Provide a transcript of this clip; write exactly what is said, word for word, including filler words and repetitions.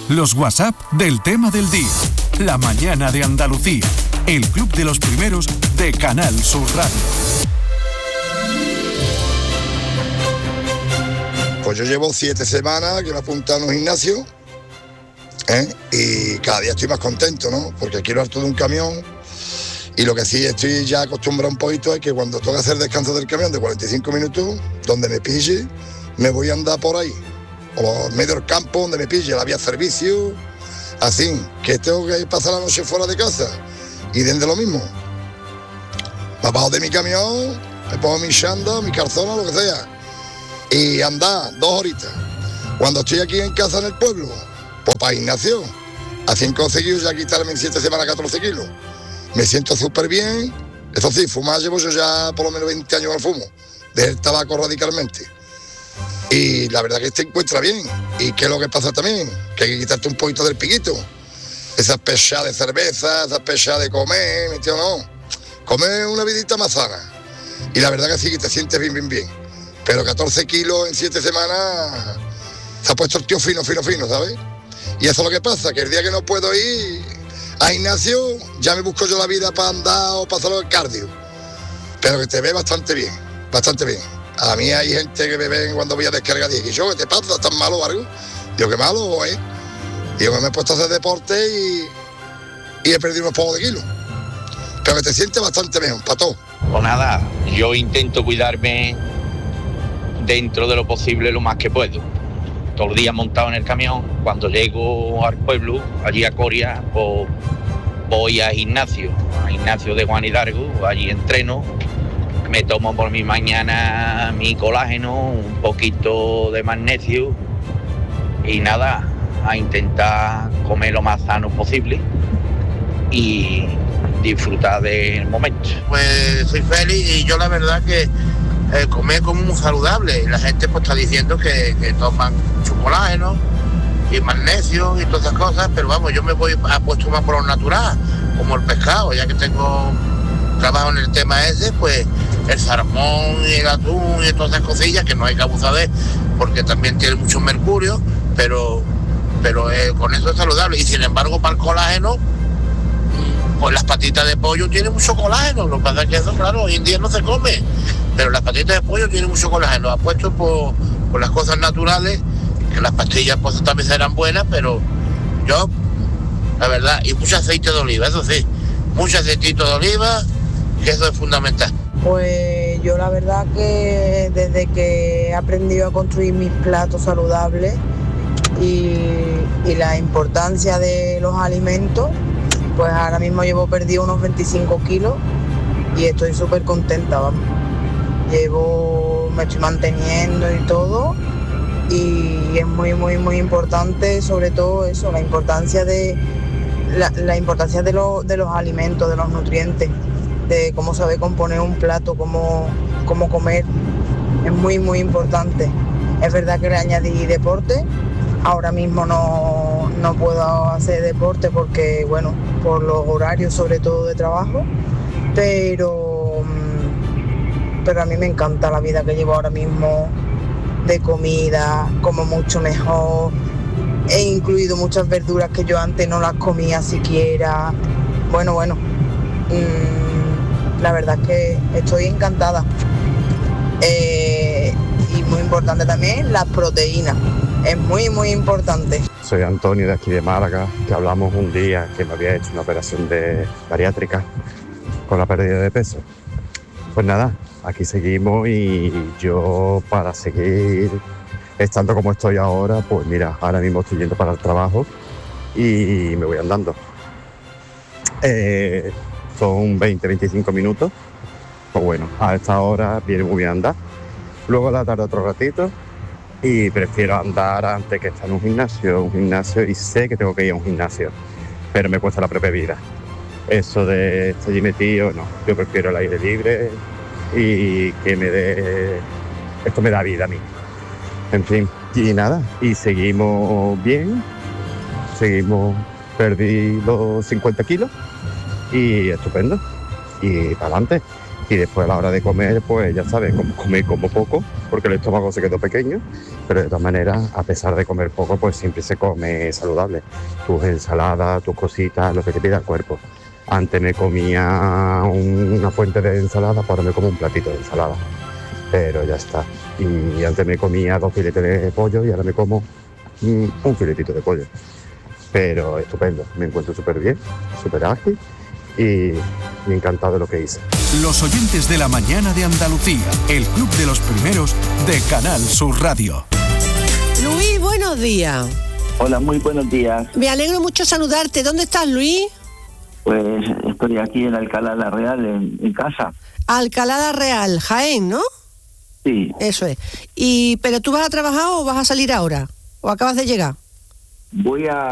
Los WhatsApp del tema del día. La mañana de Andalucía. El club de los primeros de Canal Sur Radio. Pues yo llevo siete semanas que me he apuntado en un gimnasio, ¿eh? Y cada día estoy más contento, ¿no? Porque quiero harto de un camión. Y lo que sí estoy ya acostumbrado un poquito es que cuando tengo que hacer descanso del camión de cuarenta y cinco minutos, donde me pille, me voy a andar por ahí. O en medio del campo, donde me pille, la vía servicio, así, que tengo que pasar la noche fuera de casa. Y desde lo mismo. Me bajo de mi camión, me pongo mi chándal, mi calzona, lo que sea. Y andar dos horitas. Cuando estoy aquí en casa en el pueblo, pues para gimnasio. Así he conseguido ya quitarme en siete semanas catorce kilos. Me siento súper bien. Eso sí, fumar llevo yo ya por lo menos veinte años al fumo. Dejé el tabaco radicalmente. Y la verdad que te encuentra bien. ¿Y qué es lo que pasa también? Que hay que quitarte un poquito del piquito. Esas pechadas de cerveza, esas pechadas de comer, ¿me entiendes o no? Comer una vidita más sana. Y la verdad que sí, que te sientes bien, bien, bien. Pero catorce kilos en siete semanas se ha puesto el tío fino, fino, fino, ¿sabes? Y eso es lo que pasa, que el día que no puedo ir a gimnasio, ya me busco yo la vida para andar o para hacer el cardio. Pero que te ve bastante bien, bastante bien. A mí hay gente que me ven cuando voy a descargar y dice, yo, ¿qué te pasa? ¿Estás malo o algo? Digo, ¿qué malo, eh? Digo, que me he puesto a hacer deporte y, y he perdido unos pocos de kilos. Pero que te sientes bastante mejor, para todo. Pues nada, yo intento cuidarme dentro de lo posible lo más que puedo. Todos los días montado en el camión. Cuando llego al pueblo, allí a Coria, pues voy al gimnasio, al gimnasio de Juan Hidalgo, allí entreno. Me tomo por mi mañana mi colágeno, un poquito de magnesio y nada, a intentar comer lo más sano posible y disfrutar del momento. Pues soy feliz y yo la verdad que eh, comer como muy saludable. La gente pues está diciendo que, que toman su colágeno y magnesio y todas esas cosas, pero vamos, yo me voy apuesto más por lo natural, como el pescado, ya que tengo trabajo en el tema ese, pues el salmón y el atún y todas esas cosillas que no hay que abusar de, porque también tiene mucho mercurio, pero, pero eh, con eso es saludable. Y sin embargo, para el colágeno, pues las patitas de pollo tienen mucho colágeno. Lo que pasa es que eso, claro, hoy en día no se come, pero las patitas de pollo tienen mucho colágeno, apuesto por, por las cosas naturales, que las pastillas pues también serán buenas, pero yo, la verdad, y mucho aceite de oliva, eso sí, mucho aceitito de oliva, que eso es fundamental. Pues yo la verdad que desde que he aprendido a construir mis platos saludables y, y la importancia de los alimentos, pues ahora mismo llevo perdido unos veinticinco kilos y estoy súper contenta, vamos. Llevo, me estoy manteniendo y todo, y es muy, muy, muy importante, sobre todo eso, la importancia de la, la importancia de, lo, de los alimentos, de los nutrientes, de cómo saber componer un plato, cómo, cómo comer, es muy, muy importante. Es verdad que le añadí deporte, ahora mismo no, no puedo hacer deporte porque, bueno, por los horarios sobre todo de trabajo, pero, pero a mí me encanta la vida que llevo ahora mismo de comida, como mucho mejor, he incluido muchas verduras que yo antes no las comía siquiera, bueno, bueno, mmm, la verdad es que estoy encantada. Eh, y muy importante también las proteínas, es muy muy importante. Soy Antonio de aquí de Málaga, que hablamos un día que me había hecho una operación de bariátrica con la pérdida de peso. Pues nada, aquí seguimos y yo para seguir estando como estoy ahora, pues mira, ahora mismo estoy yendo para el trabajo y me voy andando. Eh, son veinte a veinticinco minutos, pues bueno, a esta hora viene muy bien andar. Luego a la tarde otro ratito y prefiero andar antes que estar en un gimnasio, un gimnasio y sé que tengo que ir a un gimnasio, pero me cuesta la propia vida. Eso de estar allí metido, no, yo prefiero el aire libre y que me dé, esto me da vida a mí. En fin, y nada, y seguimos bien, seguimos, perdí los cincuenta kilos y estupendo, y para adelante. Y después a la hora de comer, pues ya sabes, como comer como poco, porque el estómago se quedó pequeño, pero de todas maneras, a pesar de comer poco, pues siempre se come saludable. Tus ensaladas, tus cositas, lo que te pida el cuerpo. Antes me comía una fuente de ensalada, pues ahora me como un platito de ensalada. Pero ya está. Y antes me comía dos filetes de pollo y ahora me como mm, un filetito de pollo. Pero estupendo, me encuentro súper bien, súper ágil y me encantado de lo que hice. Los oyentes de la mañana de Andalucía, el club de los primeros de Canal Sur Radio. Luis, buenos días. Hola, muy buenos días. Me alegro mucho saludarte. ¿Dónde estás, Luis? Pues estoy aquí en Alcalá de la Real, en, en casa. Alcalá de la Real, Jaén, ¿no? Sí. Eso es. Y, ¿pero tú vas a trabajar o vas a salir ahora? ¿O acabas de llegar? Voy a